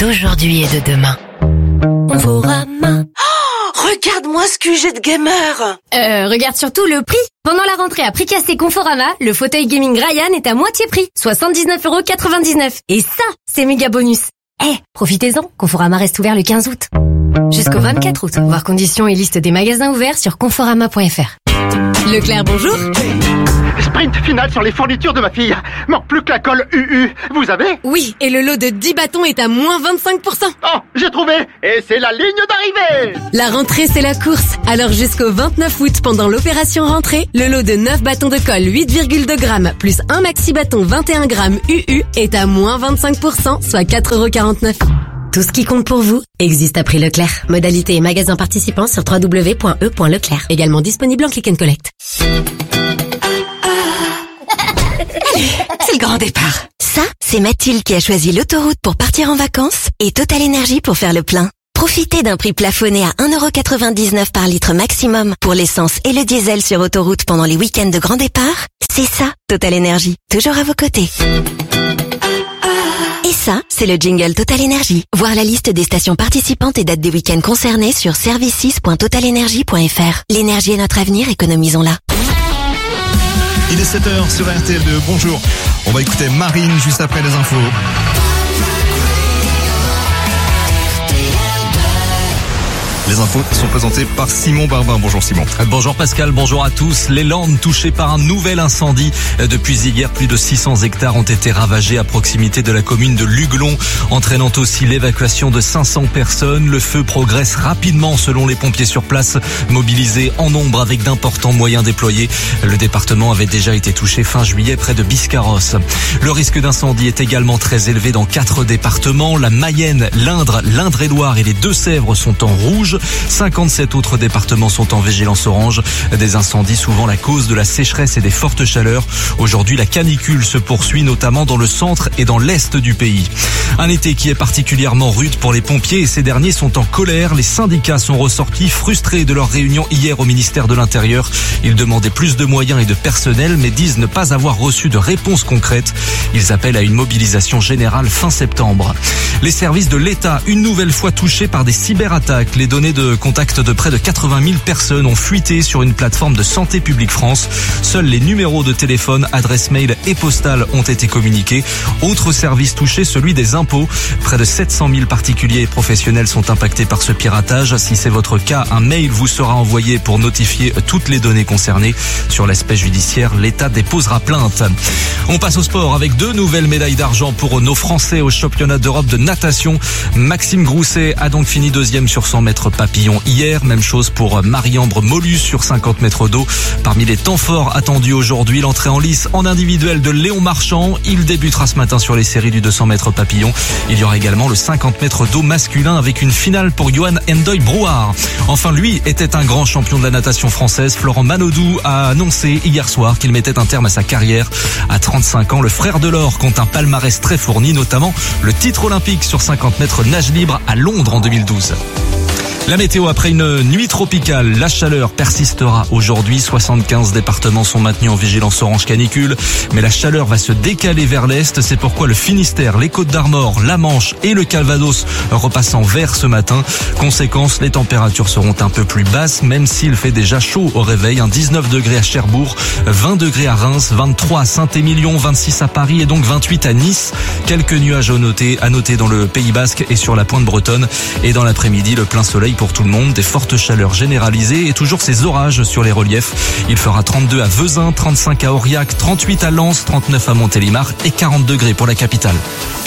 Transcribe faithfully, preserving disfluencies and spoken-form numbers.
d'aujourd'hui et de demain. Conforama. Oh, regarde-moi ce Q G de gamer. Euh, regarde surtout le prix. Pendant la rentrée à prix cassé Conforama, le fauteuil gaming Ryan est à moitié prix, soixante-dix-neuf euros quatre-vingt-dix-neuf. Et ça, c'est méga bonus. Eh, hey, profitez-en, Conforama reste ouvert le quinze août. Jusqu'au vingt-quatre août. Voir conditions et liste des magasins ouverts sur conforama point f r. Leclerc, bonjour. Sprint final sur les fournitures de ma fille. Manque plus que la colle U U. Vous avez? Oui, et le lot de dix bâtons est à moins vingt-cinq pour cent. Oh, j'ai trouvé. Et c'est la ligne d'arrivée. La rentrée, c'est la course. Alors jusqu'au vingt-neuf août, pendant l'opération rentrée, le lot de neuf bâtons de colle huit virgule deux grammes plus un maxi bâton vingt et un grammes U U est à moins vingt-cinq pour cent, soit quatre euros quarante-neuf. Tout ce qui compte pour vous existe à prix Leclerc. Modalité et magasins participants sur w w w point e point leclerc. Également disponible en click and collect. C'est le grand départ. Ça, c'est Mathilde qui a choisi l'autoroute pour partir en vacances et Total Énergie pour faire le plein. Profitez d'un prix plafonné à un euro quatre-vingt-dix-neuf par litre maximum pour l'essence et le diesel sur autoroute pendant les week-ends de grand départ. C'est ça, Total Énergie. Toujours à vos côtés. Et ça, c'est le jingle Total Énergie. Voir la liste des stations participantes et dates des week-ends concernés sur services point total energy point f r. L'énergie est notre avenir, économisons-la. Il est sept heures sur R T L deux. Bonjour. On va écouter Marine juste après les infos. Les infos sont présentées par Simon Barbin. Bonjour Simon. Bonjour Pascal, bonjour à tous. Les Landes touchées par un nouvel incendie. Depuis hier, plus de six cents hectares ont été ravagés à proximité de la commune de Luglon, entraînant aussi l'évacuation de cinq cents personnes. Le feu progresse rapidement selon les pompiers sur place, mobilisés en nombre avec d'importants moyens déployés. Le département avait déjà été touché fin juillet près de Biscarrosse. Le risque d'incendie est également très élevé dans quatre départements. La Mayenne, l'Indre, l'Indre-et-Loire et les Deux-Sèvres sont en rouge. cinquante-sept autres départements sont en vigilance orange. Des incendies souvent la cause de la sécheresse et des fortes chaleurs. Aujourd'hui, la canicule se poursuit notamment dans le centre et dans l'est du pays. Un été qui est particulièrement rude pour les pompiers et ces derniers sont en colère. Les syndicats sont ressortis frustrés de leur réunion hier au ministère de l'Intérieur. Ils demandaient plus de moyens et de personnel mais disent ne pas avoir reçu de réponse concrète. Ils appellent à une mobilisation générale fin septembre. Les services de l'État, une nouvelle fois touchés par des cyberattaques. Les données de contact de près de quatre-vingt mille personnes ont fuité sur une plateforme de Santé publique France. Seuls les numéros de téléphone, adresses mail et postales ont été communiqués. Autre service touché, celui des impôts. Près de sept cent mille particuliers et professionnels sont impactés par ce piratage. Si c'est votre cas, un mail vous sera envoyé pour notifier toutes les données concernées. Sur l'aspect judiciaire, l'État déposera plainte. On passe au sport avec deux nouvelles médailles d'argent pour nos Français au championnat d'Europe de natation. Maxime Grousset a donc fini deuxième sur cent mètres papillon hier. Même chose pour Marie-Ambre Molus sur cinquante mètres d'eau. Parmi les temps forts attendus aujourd'hui, l'entrée en lice en individuel de Léon Marchand. Il débutera ce matin sur les séries du deux cents mètres papillon. Il y aura également le cinquante mètres d'eau masculin avec une finale pour Johan Endoy Brouard. Enfin, lui était un grand champion de la natation française. Florent Manodou a annoncé hier soir qu'il mettait un terme à sa carrière. À trente-cinq ans, le frère de l'or compte un palmarès très fourni, notamment le titre olympique sur cinquante mètres nage libre à Londres en deux mille douze. La météo après une nuit tropicale, la chaleur persistera aujourd'hui. soixante-quinze départements sont maintenus en vigilance orange canicule, mais la chaleur va se décaler vers l'est. C'est pourquoi le Finistère, les Côtes-d'Armor, la Manche et le Calvados repassent en vert ce matin. Conséquence, les températures seront un peu plus basses, même s'il fait déjà chaud au réveil. Un dix-neuf degrés à Cherbourg, vingt degrés à Reims, vingt-trois à Saint-Émilion, vingt-six à Paris et donc vingt-huit à Nice. Quelques nuages à noter, à noter dans le Pays Basque et sur la pointe bretonne. Et dans l'après-midi, le plein soleil pour tout le monde, des fortes chaleurs généralisées et toujours ces orages sur les reliefs. Il fera trente-deux à Vezin, trente-cinq à Aurillac, trente-huit à Lens, trente-neuf à Montélimar et quarante degrés pour la capitale.